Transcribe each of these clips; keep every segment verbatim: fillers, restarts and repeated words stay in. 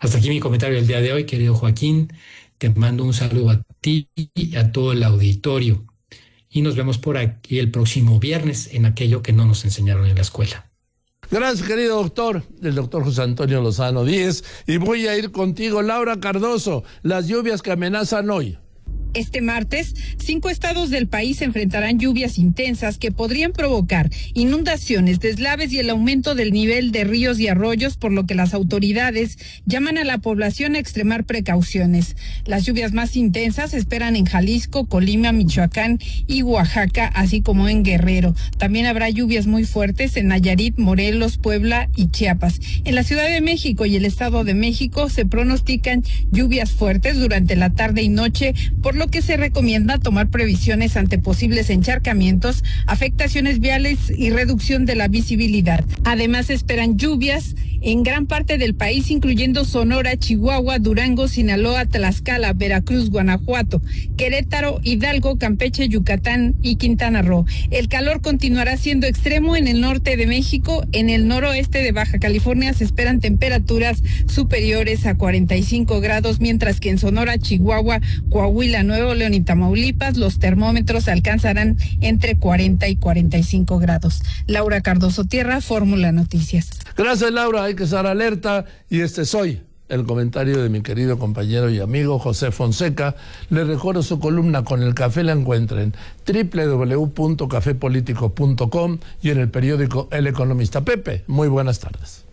Hasta aquí mi comentario del día de hoy, querido Joaquín. Te mando un saludo a ti y a todo el auditorio. Y nos vemos por aquí el próximo viernes en aquello que no nos enseñaron en la escuela. Gracias, querido doctor, el doctor José Antonio Lozano Díez. Y voy a ir contigo, Laura Cardoso. Las lluvias que amenazan hoy. Este martes, cinco estados del país enfrentarán lluvias intensas que podrían provocar inundaciones, deslaves y el aumento del nivel de ríos y arroyos, por lo que las autoridades llaman a la población a extremar precauciones. Las lluvias más intensas se esperan en Jalisco, Colima, Michoacán y Oaxaca, así como en Guerrero. También habrá lluvias muy fuertes en Nayarit, Morelos, Puebla y Chiapas. En la Ciudad de México y el Estado de México se pronostican lluvias fuertes durante la tarde y noche, por lo que se recomienda tomar previsiones ante posibles encharcamientos, afectaciones viales y reducción de la visibilidad. Además, se esperan lluvias en gran parte del país, incluyendo Sonora, Chihuahua, Durango, Sinaloa, Tlaxcala, Veracruz, Guanajuato, Querétaro, Hidalgo, Campeche, Yucatán y Quintana Roo. El calor continuará siendo extremo en el norte de México. En el noroeste de Baja California se esperan temperaturas superiores a cuarenta y cinco grados, mientras que en Sonora, Chihuahua, Coahuila, Nuevo León y Tamaulipas los termómetros alcanzarán entre cuarenta y cuarenta y cinco grados. Laura Cardoso Tierra, Fórmula Noticias. Gracias, Laura. Hay que estar alerta. Y este soy el comentario de mi querido compañero y amigo José Fonseca. Les recuerdo su columna Con el Café, la encuentren doble u doble u doble u punto café político punto com y en el periódico El Economista. Pepe, muy buenas tardes.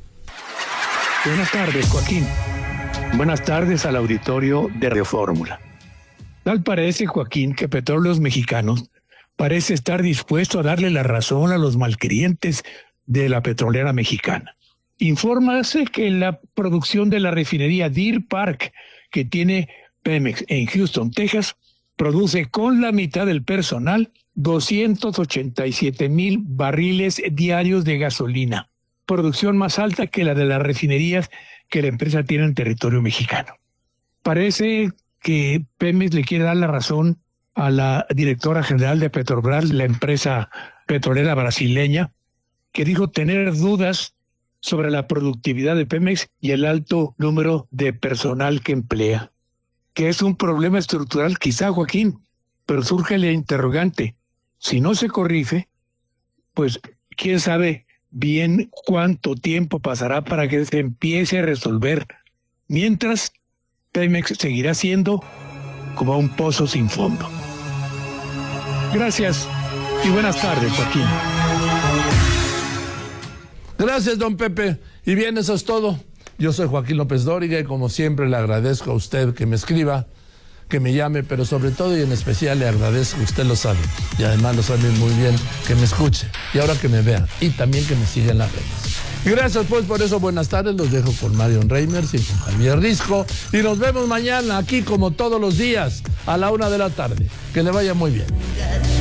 Buenas tardes, Joaquín. Buenas tardes al auditorio de Radio Fórmula. Tal parece, Joaquín, que Petróleos Mexicanos parece estar dispuesto a darle la razón a los malquerientes de la petrolera mexicana. Infórmase que la producción de la refinería Deer Park, que tiene Pemex en Houston, Texas, produce con la mitad del personal doscientos ochenta y siete mil barriles diarios de gasolina, producción más alta que la de las refinerías que la empresa tiene en territorio mexicano. Parece que Pemex le quiere dar la razón a la directora general de Petrobras, la empresa petrolera brasileña, que dijo tener dudas sobre la productividad de Pemex y el alto número de personal que emplea, que es un problema estructural quizá, Joaquín, pero surge la interrogante. Si no se corrige, pues quién sabe bien cuánto tiempo pasará para que se empiece a resolver. Mientras, Pemex seguirá siendo como un pozo sin fondo. Gracias y buenas tardes, Joaquín. Gracias, don Pepe. Y bien, eso es todo. Yo soy Joaquín López Dóriga y como siempre le agradezco a usted que me escriba, que me llame, pero sobre todo y en especial le agradezco, usted lo sabe, y además lo sabe muy bien, que me escuche y ahora que me vea y también que me siga en las redes. Y gracias pues por eso, buenas tardes, los dejo con Marion Reimers y con Javier Risco y nos vemos mañana aquí como todos los días a la una de la tarde. Que le vaya muy bien.